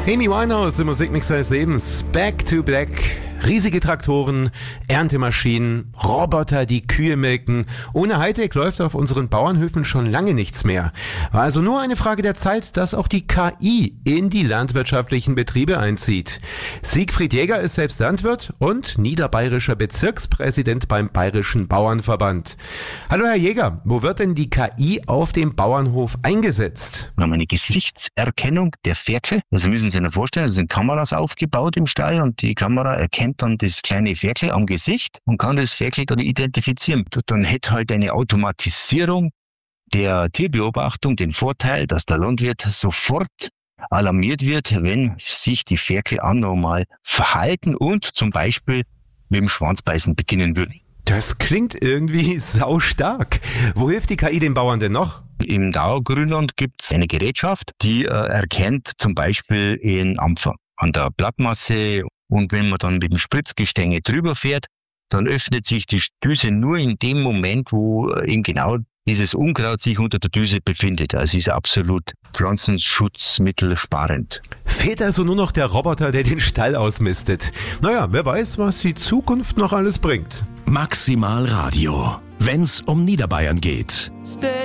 Amy Winehouse im Musikmix seines Lebens. Back to Black. Riesige Traktoren, Erntemaschinen, Roboter, die Kühe melken. Ohne Hightech läuft auf unseren Bauernhöfen schon lange nichts mehr. War also nur eine Frage der Zeit, dass auch die KI in die landwirtschaftlichen Betriebe einzieht. Siegfried Jäger ist selbst Landwirt und niederbayerischer Bezirkspräsident beim Bayerischen Bauernverband. Hallo Herr Jäger, wo wird denn die KI auf dem Bauernhof eingesetzt? Wir haben eine Gesichtserkennung der Ferkel. Also müssen Sie sich vorstellen, es sind Kameras aufgebaut im Stall und die Kamera erkennt dann das kleine Ferkel am Gesicht und kann das Ferkel dann identifizieren. Dann hätte halt eine Automatisierung der Tierbeobachtung den Vorteil, dass der Landwirt sofort alarmiert wird, wenn sich die Ferkel anormal verhalten und zum Beispiel mit dem Schwanzbeißen beginnen würden. Das klingt irgendwie saustark. Wo hilft die KI den Bauern denn noch? Im Dauergrünland gibt es eine Gerätschaft, die erkennt zum Beispiel in Ampfer an der Blattmasse. Und wenn man dann mit dem Spritzgestänge drüber fährt, dann öffnet sich die Düse nur in dem Moment, wo eben genau dieses Unkraut sich unter der Düse befindet. Also ist absolut pflanzenschutzmittelsparend. Fehlt also nur noch der Roboter, der den Stall ausmistet. Naja, wer weiß, was die Zukunft noch alles bringt. Maximal Radio, wenn's um Niederbayern geht.